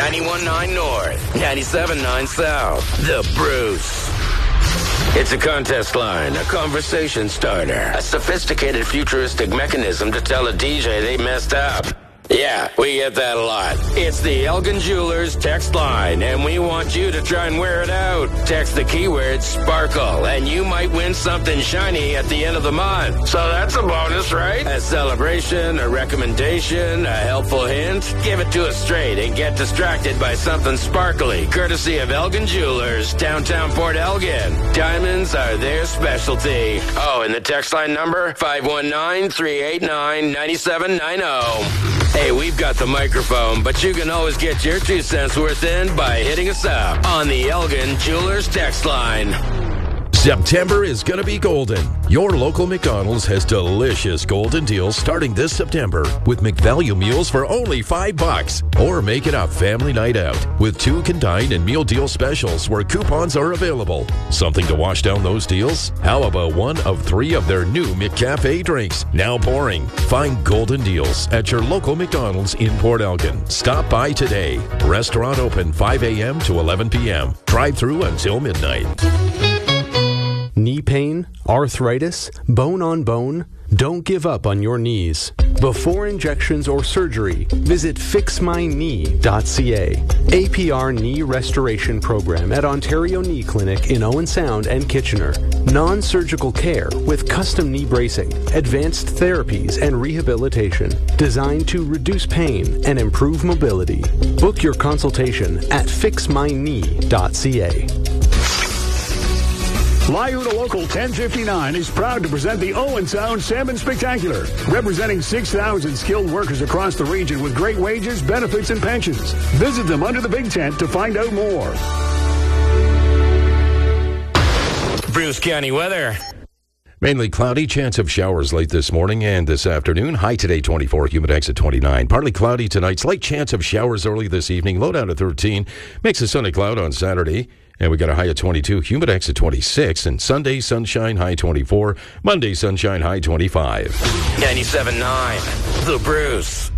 91.9 North, 97.9 South. The Bruce. It's a contest line, a conversation starter, a sophisticated futuristic mechanism to tell a DJ they messed up. Yeah, we get that a lot. It's the Elgin Jewelers text line, and we want you to try and wear it out. Text the keyword sparkle, and you might win something shiny at the end of the month. So that's a bonus, right? A celebration, a recommendation, a helpful hint. Give it to us straight and get distracted by something sparkly, courtesy of Elgin Jewelers, downtown Port Elgin. Diamonds are their specialty. Oh, and the text line number, 519-389-9790. Hey, we've got the microphone, but you can always get your 2 cents worth in by hitting us up on the Elgin Jewelers text line. September is going to be golden. Your local McDonald's has delicious golden deals starting this September with McValue meals for only $5. Or make it a family night out with 2 can dine and meal deal specials where coupons are available. Something to wash down those deals? How about 1 of 3 of their new McCafe drinks now pouring? Find golden deals at your local McDonald's in Port Elgin. Stop by today. Restaurant open 5 a.m. to 11 p.m. Drive-through until midnight. Knee pain, arthritis, bone on bone? Don't give up on your knees. Before injections or surgery, visit fixmyknee.ca. APR Knee Restoration Program at Ontario Knee Clinic in Owen Sound and Kitchener. Non-surgical care with custom knee bracing, advanced therapies, and rehabilitation designed to reduce pain and improve mobility. Book your consultation at fixmyknee.ca. Lyuda Local 1059 is proud to present the Owen Sound Salmon Spectacular, representing 6,000 skilled workers across the region with great wages, benefits, and pensions. Visit them under the big tent to find out more. Bruce County weather. Mainly cloudy, chance of showers late this morning and this afternoon. High today 24, humidex at 29. Partly cloudy tonight, slight chance of showers early this evening, low down to 13. Mix of sun and cloud on Saturday. And we got a high of 22, humidex at 26. And Sunday, sunshine, high 24. Monday, sunshine, high 25. 97.9, The Bruce.